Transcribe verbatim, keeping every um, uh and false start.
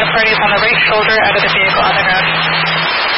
the parties on the right shoulder out of the vehicle on the ground.